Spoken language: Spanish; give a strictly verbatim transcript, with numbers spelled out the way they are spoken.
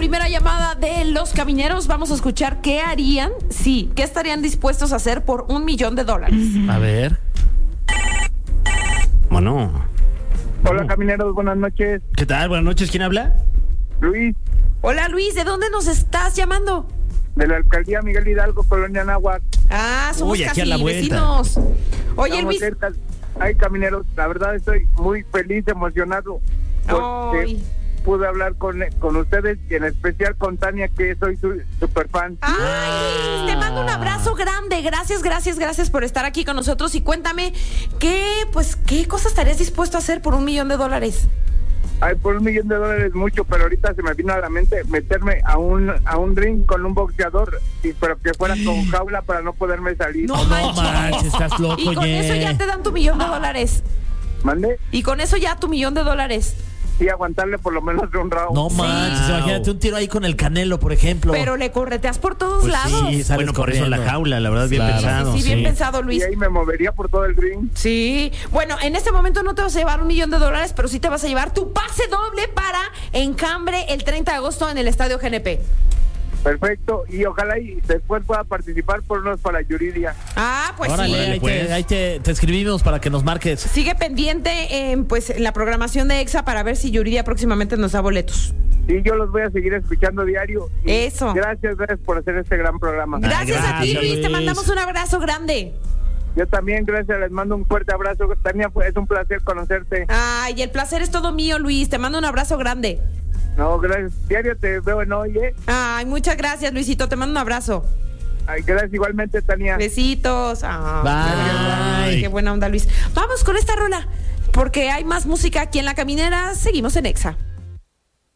primera llamada de los camineros. Vamos a escuchar qué harían, sí, qué estarían dispuestos a hacer por un millón de dólares. A ver. Bueno. Hola, camineros, buenas noches. ¿Qué tal? Buenas noches. ¿Quién habla? Luis, Hola Luis, ¿de dónde nos estás llamando? de la alcaldía Miguel Hidalgo, Colonia Anáhuac. Ah, somos Uy, aquí casi a la vuelta. vecinos. Oye Estamos Luis. cerca. Ay, camineros, la verdad estoy muy feliz, emocionado, porque Ay. pude hablar con, con ustedes y en especial con Tania, que soy su super fan. Ay, Ah. Luis, te mando un abrazo grande. Gracias, gracias, gracias por estar aquí con nosotros. Y cuéntame, ¿qué, pues, qué cosas estarías dispuesto a hacer por un millón de dólares? Ay, por un millón de dólares mucho, pero ahorita se me vino a la mente meterme a un a un ring con un boxeador, y pero que fuera con jaula para no poderme salir. No No manches. manches, estás loco, Y con oye. eso ya te dan tu millón de dólares. ¿Mande? Y con eso ya tu millón de dólares. Sí, aguantarle por lo menos un round. No manches, Sí. imagínate un tiro ahí con el Canelo, por ejemplo. Pero le correteas por todos Pues lados. sí, sales Bueno, por eso corriendo. la jaula, la verdad, bien Claro. pensado. Sí, sí, bien sí. pensado, Y Luis. ahí me movería por todo el ring. Sí. Bueno, en este momento no te vas a llevar un millón de dólares, pero sí te vas a llevar tu pase doble para Encambre el treinta de agosto en el Estadio G N P. Perfecto, y ojalá y después pueda participar por unos para Yuridia. Ah, pues Órale, sí. Órale, ahí, pues. te, ahí te, te escribimos para que nos marques. Sigue pendiente en, pues, en la programación de EXA para ver si Yuridia próximamente nos da boletos. Y yo los voy a seguir escuchando diario. Y Eso. Gracias, gracias por hacer este gran programa. Gracias, a ti, gracias, Luis. Te Luis. mandamos un abrazo grande. Yo también, gracias, les mando un fuerte abrazo. Tania, fue- es un placer conocerte. Ay, el placer es todo mío, Luis. Te mando un abrazo grande. No, gracias. Diario te veo en hoy, ¿eh? Ay, muchas gracias, Luisito. Te mando un abrazo. Ay, gracias igualmente, Tania. Besitos. Ay, Bye. qué buena onda, Luis. Vamos con esta rola, porque hay más música aquí en La Caminera. Seguimos en EXA.